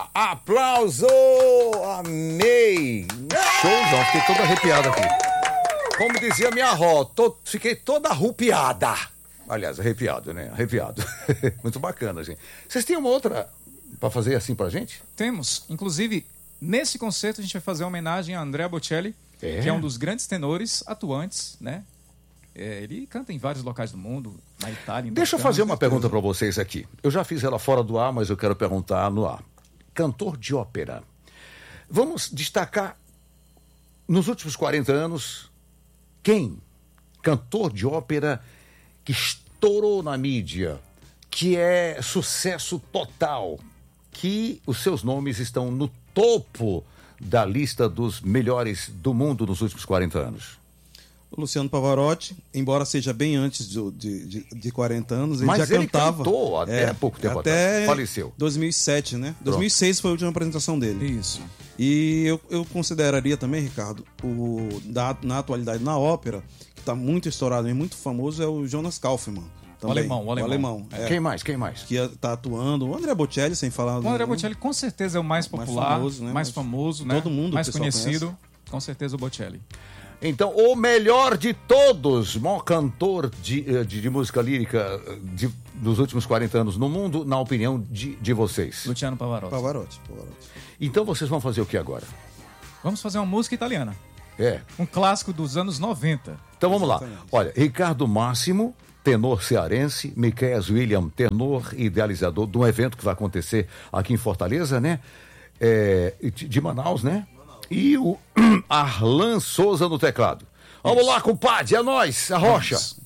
Aplauso! Amei! Showzão, fiquei todo arrepiado aqui. Como dizia minha avó, fiquei toda arrupiada. Aliás, arrepiado, né? Arrepiado. Muito bacana, gente. Vocês têm uma outra pra fazer assim pra gente? Temos. Inclusive, nesse concerto a gente vai fazer uma homenagem a Andrea Bocelli, que é um dos grandes tenores atuantes, né? Ele canta em vários locais do mundo, na Itália. Deixa eu fazer uma pergunta pra vocês aqui. Eu já fiz ela fora do ar, mas eu quero perguntar no ar. Cantor de ópera. Vamos destacar, nos últimos 40 anos, quem? Cantor de ópera que estourou na mídia, que é sucesso total, que os seus nomes estão no topo da lista dos melhores do mundo nos últimos 40 anos. O Luciano Pavarotti, embora seja bem antes de 40 anos, ele mas já cantava. Mas ele cantou até pouco tempo atrás. Faleceu. 2007, né? Pronto. 2006 foi a última apresentação dele. Isso. E eu consideraria também, Ricardo, na atualidade, na ópera, que está muito estourado e muito famoso, é o Jonas Kaufmann. Também. O alemão. Quem mais? Que está atuando. O André Bocelli, sem falar... O André Bocelli com certeza é o mais popular, mais famoso, né? Todo mundo, mais conhecido. Conhece. Com certeza o Bocelli. Então, o melhor de todos, maior cantor de música lírica dos últimos 40 anos no mundo, na opinião de vocês? Luciano Pavarotti. Pavarotti. Então vocês vão fazer o que agora? Vamos fazer uma música italiana. Um clássico dos anos 90. Então vamos lá. Olha, Ricardo Máximo, tenor cearense, Miquéas William, tenor e idealizador de um evento que vai acontecer aqui em Fortaleza, né? De Manaus, né? E o Arlan Souza no teclado. Vamos lá, compadre, é nóis, a Rocha.